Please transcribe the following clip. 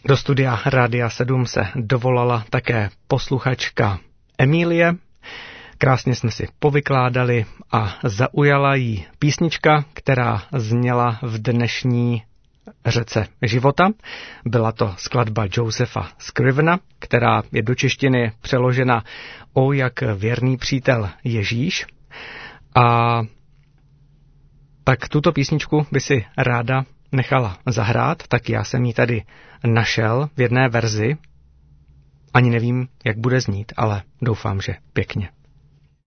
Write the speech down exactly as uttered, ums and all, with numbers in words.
Do studia Rádia sedm se dovolala také posluchačka Emílie. Krásně jsme si povykládali a zaujala jí písnička, která zněla v dnešní řece života. Byla to skladba Josepha Scrivena, která je do češtiny přeložena O jak věrný přítel Ježíš. A tak tuto písničku by si ráda nechala zahrát, tak já jsem ji tady našel v jedné verzi. Ani nevím, jak bude znít, ale doufám, že pěkně.